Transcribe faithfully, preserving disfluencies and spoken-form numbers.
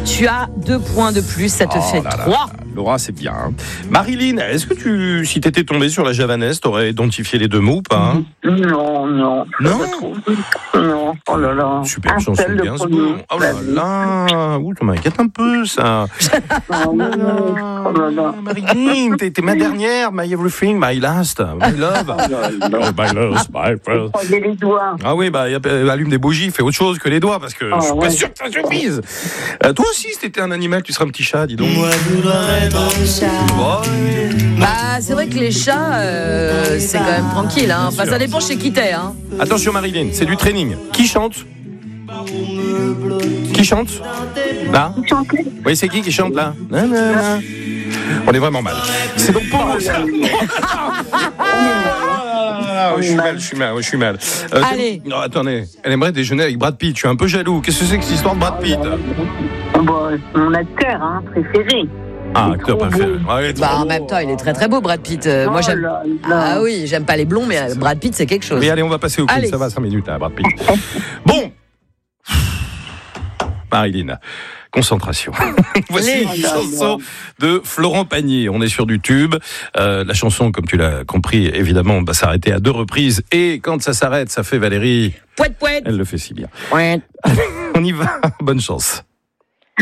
Tu as deux points de plus, ça te Oh fait là là trois. là. Laura, c'est bien. Hein. Marilyn, est-ce que tu, si t'étais tombée sur la javanaise, t'aurais identifié les deux mots ou pas hein? Non, non. Non. Non, oh là là. Super Un chanson seul, de le Gainsbourg. premier. Oh là là, ouh, ça m'inquiète un peu ça. Oh là là. Oh là là. Marilyn, t'es, t'es ma dernière, my everything, my last, my love. Oh là là. Oh, my love, my first. Croisez les doigts. Ah oui, bah, y a, allume des bougies, fais autre chose que les doigts, parce que Ah, je suis ouais. pas sûr que ça suffise. Euh, toi aussi, si t'étais un animal, tu serais un petit chat, dis donc. Moi, je voudrais être un chat. Oh, oui. Bah, c'est vrai que les chats, euh, c'est quand même tranquille. Hein. Enfin, sûr. ça dépend chez qui t'es. Hein. Attention Marilyn, c'est du training. Qui chante? Qui chante? Là? Chanter. Oui, c'est qui qui chante là? Nanana. On est vraiment mal. C'est donc pour vous ça. Ah, je suis mal, je suis mal, je suis mal. Euh, Allez. Non, attendez, elle aimerait déjeuner avec Brad Pitt. Je suis un peu jaloux. Qu'est-ce que c'est que cette histoire de Brad Pitt? Bon, mon acteur hein, préféré. Ah, Il est acteur trop préféré. beau. Ouais, trop Bah, en beau. même temps, il est très très beau, Brad Pitt. Euh, moi, Oh j'aime. là là. Ah oui, j'aime pas les blonds, mais euh, Brad Pitt, c'est quelque chose. Mais allez, on va passer au quiz. Allez. Ça va, cinq minutes, là, Brad Pitt. Bon. Marilyn, concentration. Voici Les- une chanson de Florent Pagny. On est sur du tube. Euh, la chanson, comme tu l'as compris, évidemment, va s'arrêter à deux reprises. Et quand ça s'arrête, ça fait Valérie. Pouette, pouette. Elle le fait si bien. Ouais. On y va. Bonne chance.